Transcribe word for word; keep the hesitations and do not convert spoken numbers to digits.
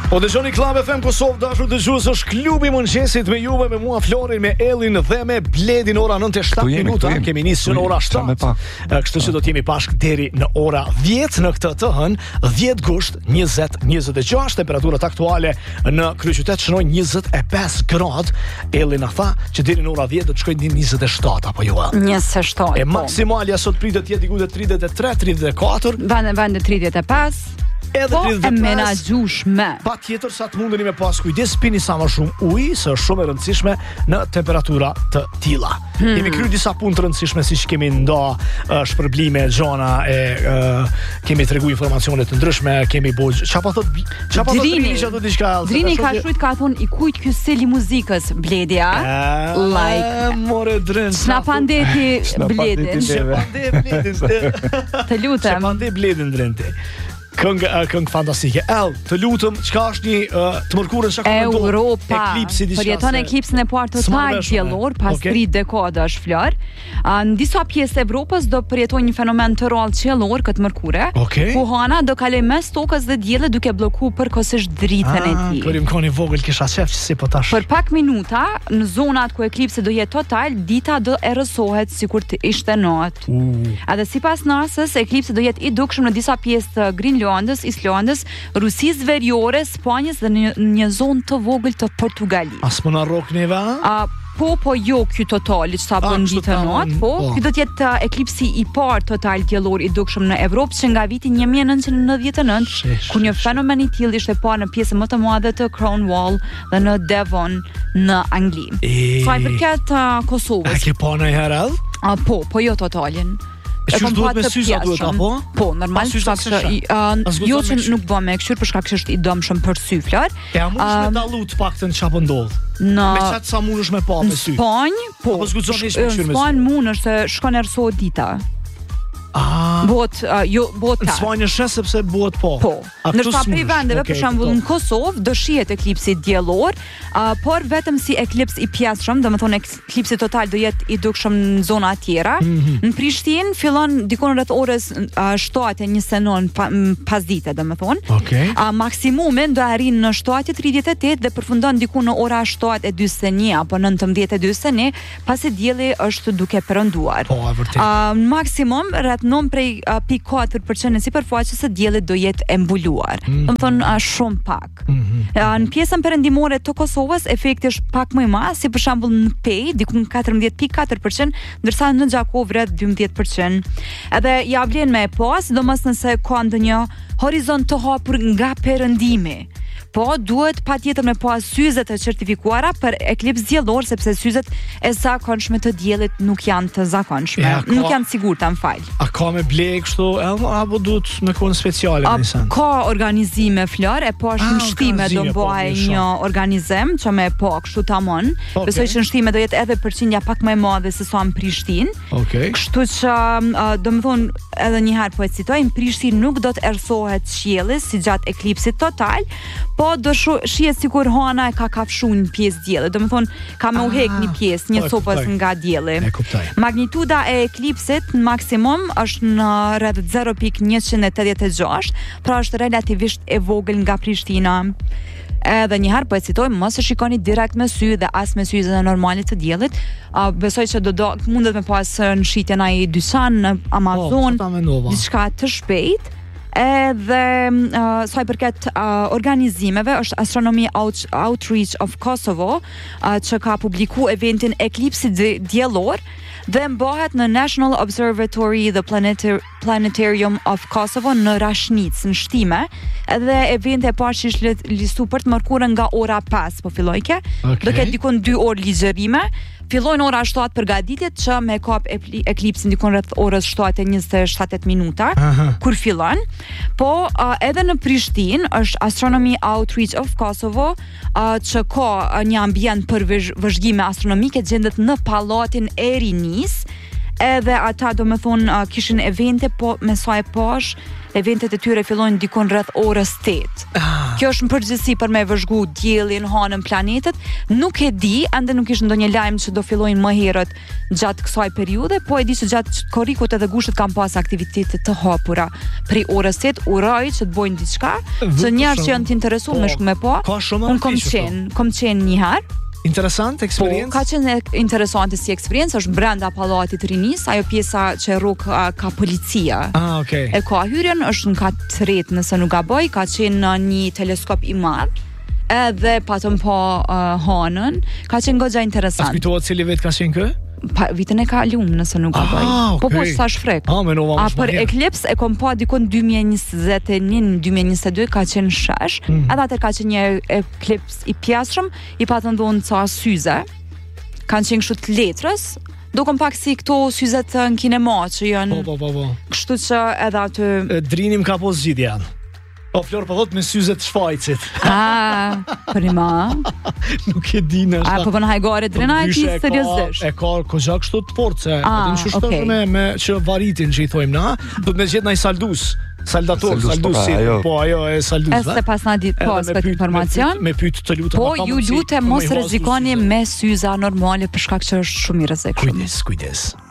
Po dëgjoni Club F M Kosovë, dashur dëgjues, është klubi i mëngjesit me juve, me mua Florin, me Ellin dhe me Bledin. Ora nëntë e shtatë minuta, kemi nisur në ora shtatë. Kështu që do të jemi bashkë deri në ora dhjetë në këtë të hënë, dhjetë gusht njëzet njëzet e gjashtë. Temperaturat aktuale në kryeqytet shënojnë njëzet e pesë gradë. Ellin na tha që deri në ora dhjetë do të shkojnë njëzet e shtatë apo jo? njëzet e shtatë. E maksimalja sot pritet të jetë diku te tridhjetë e tre tridhjetë e katër. Vende vende tridhjetë e pesë. Edhe po e menaxhueshme. Pa tjetër sa të mundeni me pas kujdes, pini sa më shumë ujë, se është shumë e rëndësishme në temperatura të tilla. Hmm. Kemi kryer disa punë të rëndësishme, siç kemi nda uh, shpërblime, gjona e uh, kemi tregu informacione të ndryshme, kemi boj. Çfarë po thot? Çfarë po thot Drini që do diçka? Drini ka shujt ka thon i kujt ky seli muzikës, Bledia? Like more dren. S'na pandeti Bledin. S'na pandeti Bledin. Të lutem. S'na pandeti Bledin drente. Këngë këngë fantastike. El, të lutëm, çka është një uh, të mërkurën çka do? Europa. Eklipsi diçka. Përjeton eklipsin e parë total diellor pas okay. tri dekadash Flor. Uh, në disa pjesë të Evropës do përjetojë një fenomen të rrallë qiellor këtë mërkure. Okay. Ku hana do kaloj mes tokës dhe diellit duke bllokuar përkohësisht dritën ah, e tij. Kur i mkoni vogël kisha shef se po tash. Për pak minuta në zonat ku eklipsi do jetë total, dita do errësohet sikur të ishte natë. Uh. Edhe sipas NASA-s, eklipsi do jetë i dukshëm në disa pjesë të Grinlandës, Islandës, Rusisë Veriore, Spanjës dhe në një zonë të vogël të Portugalisë. As po na rrok neva? A po po jo ky totali që sa bën ditë natë, po, po. Ky do të jetë eklipsi i parë total diellor i dukshëm në Evropë që nga viti një mijë e nëntëqind e nëntëdhjetë e nëntë, ku një fenomen i tillë ishte parë në pjesën më të madhe të Cornwall dhe në Devon në Angli. Sa i përket uh, Kosovës. A ke pa ndonjëherë? A po, po jo totalin. E që duhet me syza duhet apo? Po, normal shkak se uh, jo që nuk bën me këshir për shkak se është i dëmshëm për sy Flor. E a mundesh me dallu të paktën çfarë ndodh? Në me çat sa mundesh me pa me sy. Në Spanjë, po. Apo zgjuzon hiç me këshir me sy. Në Spanjë mundesh se shkon erësohet dita. Ah, bot uh, jo bot. Në Spanjë shes sepse bëhet po. Po. Në disa prej vendeve, okay, për shembull në Kosovë do shihet eklipsi diellor, uh, por vetëm si eklips i pjesshëm, domethënë eklipsi total do jetë i dukshëm në zona të tjera. Mm-hmm. Në Prishtinë fillon dikon rreth orës uh, shtatë e njëzet e nëntë pa, pasdite, domethënë. Okay. Uh, maksimumi do arrin në shtatë e tridhjetë e tetë dhe përfundon diku në ora shtatë e dyzet e një apo nëntëmbëdhjetë e dyzet e një, pasi dielli është duke perënduar. Po, vërtet. Uh, maksimum rreth nëntë prej uh, pikë katër përqind e sipërfaqes së diellit do jetë e mbuluar. Mm-hmm. Do të thonë uh, shumë pak. Mm-hmm. Uh, në pjesën perëndimore të Kosovës efekti është pak më i madh, si për shembull në Pej, diku në katërmbëdhjetë pikë katër përqind, ndërsa në Gjakov rreth dymbëdhjetë përqind. Edhe ja vlen me pas, sidomos nëse ka ndonjë horizont të hapur nga perëndimi. Po duhet patjetër me pas syzet e certifikuara për eklips diellor, sepse syzet e zakonshme të diellit nuk janë të zakonshme, ja, ka, nuk janë të sigurta, më fal. A ka me blej kështu, apo duhet me kon speciale me sen? Ka organizime Flor, e po është në shtime do bëhej po, një organizim që me po kështu tamam. Okay. Besoj që në shtime do jetë edhe përqindja pak më e madhe se sa në Prishtinë. Okay. Kështu që uh, do më thonë edhe një herë po e citoj, në Prishtinë nuk do të erësohet qielli si gjatë eklipsit total, po do shihet sikur hana e ka kafshuar një pjesë dielli. Do të thonë ka më u hek një pjesë, një copës nga dielli. Magnituda e eklipsit në maksimum është në rreth zero pikë njëqind e tetëdhjetë e gjashtë, pra është relativisht e vogël nga Prishtina. Edhe një herë po e citoj, mos e shikoni direkt me sy dhe as me syze e normale të diellit. Uh, besoj që do do mundet me pas në shitjen ai dyqan në Amazon, oh, diçka të shpejt. Edhe uh, sa i përket uh, organizimeve është Astronomy Out Outreach of Kosovo uh, që ka publiku eventin Eklipsi diellor dhe mbahet në National Observatory the Planetar Planetarium of Kosovo në Rashnic në Shtime. Edhe eventi e parë që është listu për të mërkurën nga ora pesë po fillojke. Okay. Do ketë dikon dy orë ligjërime. Fillojnë ora shtatë përgatitjet që me kap eklipsin dikon rreth orës shtatë e njëzet e shtatë minuta. Aha. Kur fillon. Po uh, edhe në Prishtinë është Astronomy Outreach of Kosovo uh, që ka uh, një ambient për vëzhgime astronomike, gjendet në pallatin e Rinis. edhe ata do me thonë uh, kishin evente, po me sa e pash, eventet e tyre fillojnë dikon rreth orës tetë. Ah. Kjo është në përgjithësi për me vëzhgu diellin, hanën, planetet. Nuk e di, ende nuk ishte ndonjë lajm që do fillojnë më herët gjatë kësaj periudhe, po e di që gjatë korrikut edhe gushët kanë pas aktivitete të hapura prej orës tetë, uroj që të bojnë diçka, që njerëz që janë të interesuar me shku me po. Unë kom qenë, kom qenë një herë. Interesant eksperiencë? Po, ka qenë interesante si eksperiencë, është brenda Pallatit Rinis, ajo pjesa që rrug uh, ka policia. Ah, okay. E ka hyrjen, është në kat tret, nëse nuk gaboj, ka qenë në një teleskop i madh, edhe patëm po uh, hanën, ka qenë goxha interesant. A kujtohet cili vet ka qenë kë? Pa, vitën e kaluar nëse nuk gaboj. Ah, okay. Po po sa shfrek. Ah, menova A për Eclipse e kom pa dikon dy mijë e njëzet e një dy mijë e njëzet e dy ka qenë shesh, mm. edhe atë ka qenë një Eclipse i pjeshëm, i patën dhonë ca syze, kanë qenë kështu të letrës, do kom pak si këto syzet në kinema që janë. Po, po, po, po. Kështu që edhe aty Drinim ka po zgjidhje janë. O, Flor, po thot me syzet shfaqcit. A, prima. Nuk e di në. A, po përnë hajgore drena e ti seriosisht. E ka këgja kështu të force. A, okej. Me, me që varitin që i thojmë na, do të me gjithë na i saldus. Saldator, saldus, si, po ajo e saldus. E se pas na ditë pas këtë informacion. Me pyet të lutem. Po, ju lutem mos rrezikoni me syza normale për shkak që është shumë i rrezikshëm. Kujdes, kujdes.